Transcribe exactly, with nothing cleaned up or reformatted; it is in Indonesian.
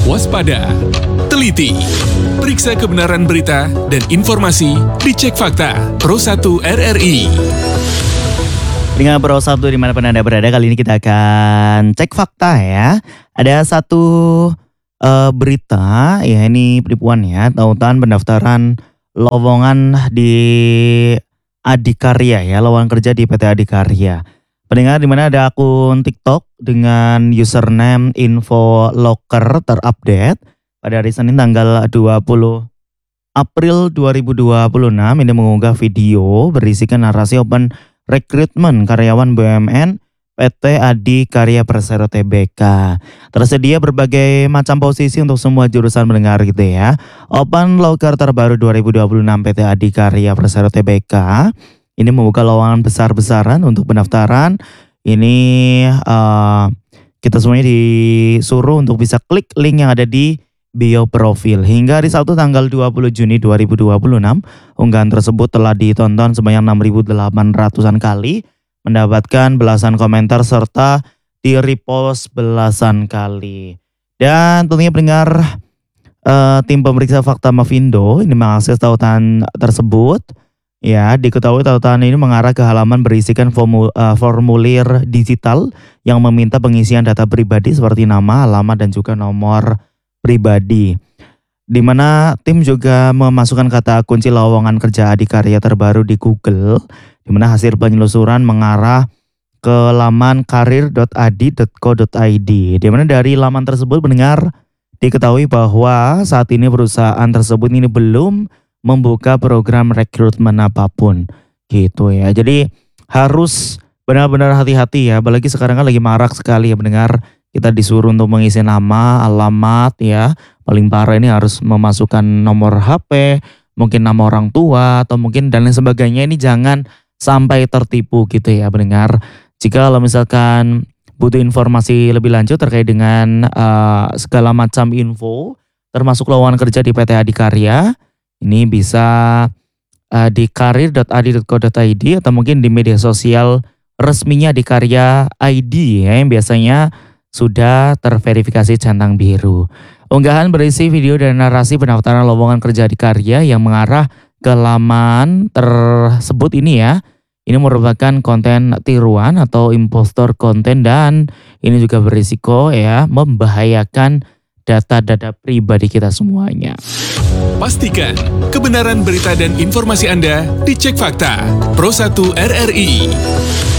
waspada, teliti, periksa kebenaran berita dan informasi di Cek Fakta Pro satu R R I. Dengan Pro satu dimanapun Anda berada, kali ini kita akan cek fakta ya. Ada satu uh, berita, ya ini penipuan ya, tautan pendaftaran lowongan di Adikarya ya, lowongan kerja di P T Adikarya. Pendengar, di mana ada akun TikTok dengan username infolocker terupdate pada hari Senin tanggal dua puluh April dua ribu dua puluh enam ini mengunggah video berisikan narasi open rekrutmen karyawan B U M N P T Adikarya Persero Tbk. Tersedia berbagai macam posisi untuk semua jurusan mendengar gitu ya. Open locker terbaru dua ribu dua puluh enam P T Adikarya Persero Tbk ini membuka lowongan besar-besaran untuk pendaftaran. Ini uh, kita semuanya disuruh untuk bisa klik link yang ada di bio profil. Hingga hari Sabtu tanggal dua puluh Juni dua ribu dua puluh enam, unggahan tersebut telah ditonton sebanyak enam ribu delapan ratusan kali, mendapatkan belasan komentar serta di-repost belasan kali. Dan tentunya pendengar, uh, tim pemeriksa fakta Mavindo ini mengakses tautan tersebut. Ya, diketahui tautan ini mengarah ke halaman berisikan formul, uh, formulir digital yang meminta pengisian data pribadi seperti nama, alamat, dan juga nomor pribadi. Di mana tim juga memasukkan kata kunci lowongan kerja Adikarya terbaru di Google, di mana hasil penyelusuran mengarah ke laman karir dot adi dot co dot id. Di mana dari laman tersebut mendengar diketahui bahwa saat ini perusahaan tersebut ini belum membuka program rekrutmen apapun gitu ya. Jadi harus benar-benar hati-hati ya, apalagi sekarang kan lagi marak sekali ya mendengar, kita disuruh untuk mengisi nama, alamat ya. Paling parah ini harus memasukkan nomor H P, mungkin nama orang tua atau mungkin dan lain sebagainya. Ini jangan sampai tertipu gitu ya mendengar. Jika kalau misalkan butuh informasi lebih lanjut terkait dengan uh, segala macam info termasuk lowongan kerja di P T Adikarya, ini bisa uh, di karir dot adi dot co dot id atau mungkin di media sosial resminya Adikarya I D ya, yang biasanya sudah terverifikasi centang biru. Unggahan berisi video dan narasi pendaftaran lowongan kerja Adikarya yang mengarah ke laman tersebut ini ya. Ini merupakan konten tiruan atau impostor konten dan ini juga berisiko ya membahayakan data-data pribadi kita semuanya. Pastikan kebenaran berita dan informasi Anda di Cek Fakta Pro satu R R I.